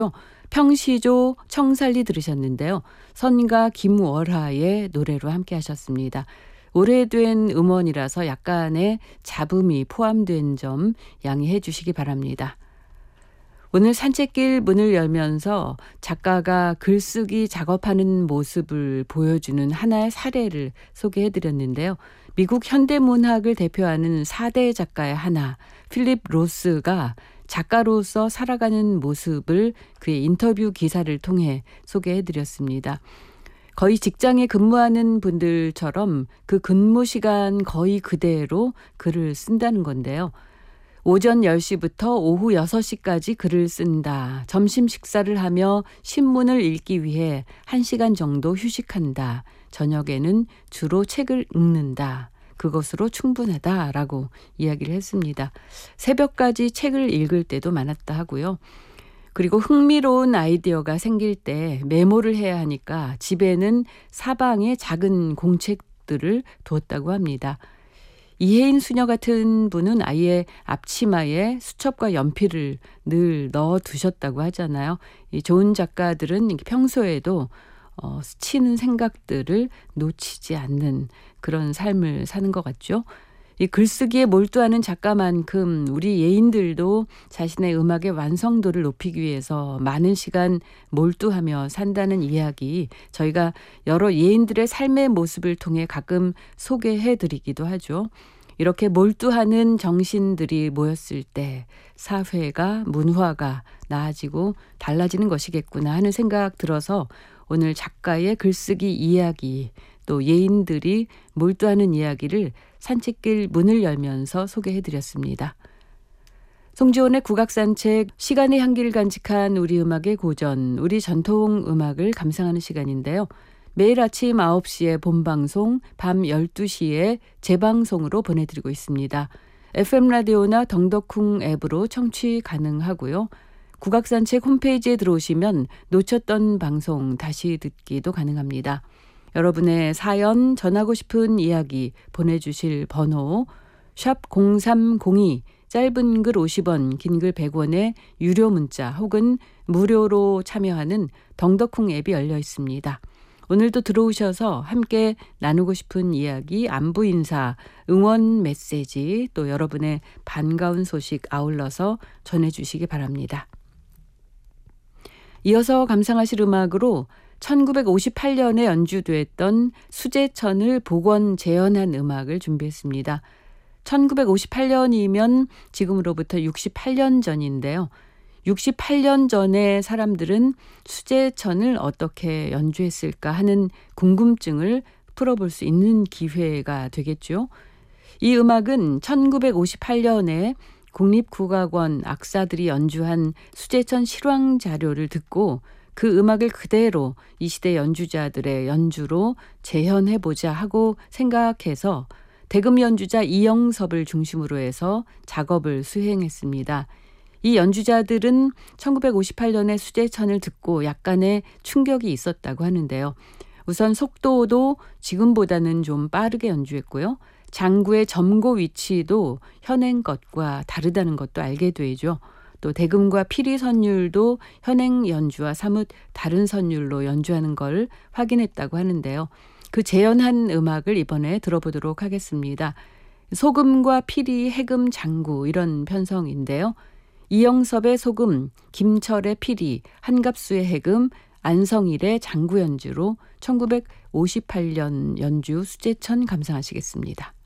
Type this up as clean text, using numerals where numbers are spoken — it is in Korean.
평시조 청살리 들으셨는데요. 선가 김월하의 노래로 함께 하셨습니다. 오래된 음원이라서 약간의 잡음이 포함된 점 양해해 주시기 바랍니다. 오늘 산책길 문을 열면서 작가가 글쓰기 작업하는 모습을 보여주는 하나의 사례를 소개해 드렸는데요. 미국 현대문학을 대표하는 4대 작가의 하나, 필립 로스가 작가로서 살아가는 모습을 그의 인터뷰 기사를 통해 소개해 드렸습니다. 거의 직장에 근무하는 분들처럼 그 근무 시간 거의 그대로 글을 쓴다는 건데요. 오전 10시부터 오후 6시까지 글을 쓴다. 점심 식사를 하며 신문을 읽기 위해 1시간 정도 휴식한다. 저녁에는 주로 책을 읽는다. 그것으로 충분하다라고 이야기를 했습니다. 새벽까지 책을 읽을 때도 많았다 하고요. 그리고 흥미로운 아이디어가 생길 때 메모를 해야 하니까 집에는 사방에 작은 공책들을 두었다고 합니다. 이혜인 수녀 같은 분은 아예 앞치마에 수첩과 연필을 늘 넣어두셨다고 하잖아요. 이 좋은 작가들은 평소에도 스치는 생각들을 놓치지 않는 그런 삶을 사는 것 같죠. 이 글쓰기에 몰두하는 작가만큼 우리 예인들도 자신의 음악의 완성도를 높이기 위해서 많은 시간 몰두하며 산다는 이야기, 저희가 여러 예인들의 삶의 모습을 통해 가끔 소개해드리기도 하죠. 이렇게 몰두하는 정신들이 모였을 때 사회가, 문화가 나아지고 달라지는 것이겠구나 하는 생각 들어서 오늘 작가의 글쓰기 이야기, 또 예인들이 몰두하는 이야기를 산책길 문을 열면서 소개해드렸습니다. 송지원의 국악산책, 시간의 향기를 간직한 우리 음악의 고전, 우리 전통 음악을 감상하는 시간인데요. 매일 아침 9시에 본방송, 밤 12시에 재방송으로 보내드리고 있습니다. FM라디오나 덩덕쿵 앱으로 청취 가능하고요. 국악산책 홈페이지에 들어오시면 놓쳤던 방송 다시 듣기도 가능합니다. 여러분의 사연, 전하고 싶은 이야기 보내주실 번호 샵 0302, 짧은 글 50원, 긴 글 100원의 유료 문자 혹은 무료로 참여하는 덩덕쿵 앱이 열려 있습니다. 오늘도 들어오셔서 함께 나누고 싶은 이야기, 안부 인사, 응원 메시지, 또 여러분의 반가운 소식 아울러서 전해주시기 바랍니다. 이어서 감상하실 음악으로 1958년에 연주됐던 수제천을 복원 재현한 음악을 준비했습니다. 1958년이면 지금으로부터 68년 전인데요. 68년 전에 사람들은 수제천을 어떻게 연주했을까 하는 궁금증을 풀어볼 수 있는 기회가 되겠죠. 이 음악은 1958년에 국립국악원 악사들이 연주한 수제천 실황 자료를 듣고 그 음악을 그대로 이 시대 연주자들의 연주로 재현해보자 하고 생각해서 대금 연주자 이영섭을 중심으로 해서 작업을 수행했습니다. 이 연주자들은 1958년에 수제천을 듣고 약간의 충격이 있었다고 하는데요. 우선 속도도 지금보다는 좀 빠르게 연주했고요. 장구의 점고 위치도 현행 것과 다르다는 것도 알게 되죠. 또 대금과 피리 선율도 현행 연주와 사뭇 다른 선율로 연주하는 걸 확인했다고 하는데요. 그 재현한 음악을 이번에 들어보도록 하겠습니다. 소금과 피리, 해금, 장구 이런 편성인데요. 이영섭의 소금, 김철의 피리, 한갑수의 해금, 안성일의 장구 연주로 1958년 연주 수제천 감상하시겠습니다.